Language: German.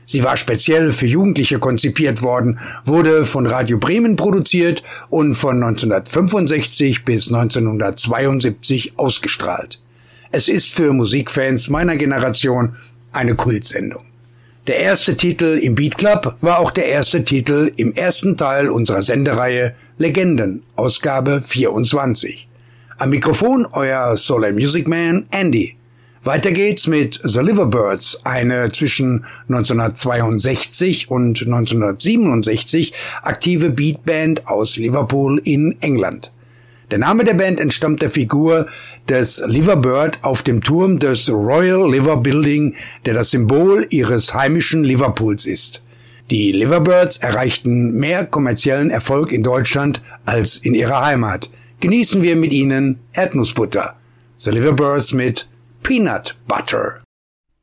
Sie war speziell für Jugendliche konzipiert worden, wurde von Radio Bremen produziert und von 1965 bis 1972 ausgestrahlt. Es ist für Musikfans meiner Generation eine Kultsendung. Der erste Titel im Beat Club war auch der erste Titel im ersten Teil unserer Sendereihe Legenden, Ausgabe 24. Am Mikrofon euer Soul & Music Man Andy. Weiter geht's mit The Liverbirds, eine zwischen 1962 und 1967 aktive Beatband aus Liverpool in England. Der Name der Band entstammt der Figur des Liverbird auf dem Turm des Royal Liver Building, der das Symbol ihres heimischen Liverpools ist. Die Liverbirds erreichten mehr kommerziellen Erfolg in Deutschland als in ihrer Heimat. Genießen wir mit ihnen Erdnussbutter. The Liverbirds mit Peanut Butter.